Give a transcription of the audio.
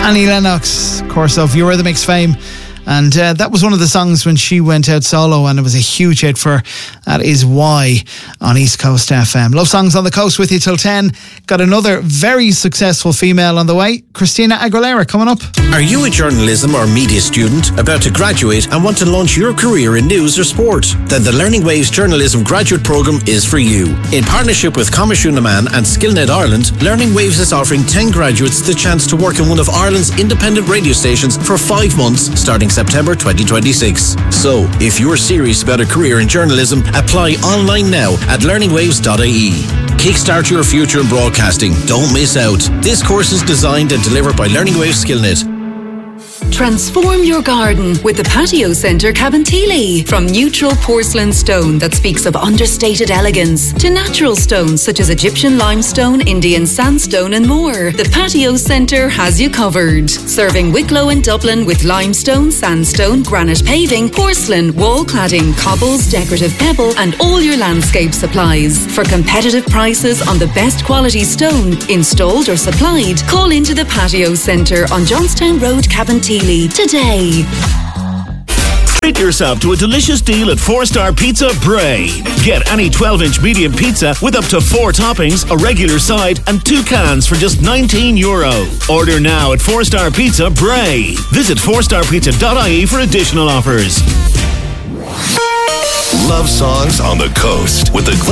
Annie Lennox, of course, of Eurythmics fame. And that was one of the songs when she went out solo, and it was a huge hit for her. That is Why on East Coast FM. Love Songs on the Coast with you till 10. Got another very successful female on the way, Christina Aguilera, coming up. Are you a journalism or media student about to graduate and want to launch your career in news or sport? Then the Learning Waves Journalism Graduate Programme is for you. In partnership with Coimisiún na Meán and Skillnet Ireland, Learning Waves is offering 10 graduates the chance to work in one of Ireland's independent radio stations for 5 months starting September 2026. So, if you're serious about a career in journalism, apply online now at learningwaves.ie. Kickstart your future in broadcasting. Don't miss out. This course is designed and delivered by Learning Waves Skillnet. Transform your garden with the Patio Centre Cabinteely. From neutral porcelain stone that speaks of understated elegance to natural stones such as Egyptian limestone, Indian sandstone and more, the Patio Centre has you covered. Serving Wicklow and Dublin with limestone, sandstone, granite paving, porcelain, wall cladding, cobbles, decorative pebble and all your landscape supplies. For competitive prices on the best quality stone, installed or supplied, call into the Patio Centre on Johnstown Road, Cabinteely today. Treat yourself to a delicious deal at 4-Star Pizza Bray. Get any 12-inch medium pizza with up to 4 toppings, a regular side and 2 cans for just €19. Order now at 4-Star Pizza Bray. Visit 4starpizza.ie for additional offers. Love Songs on the Coast with the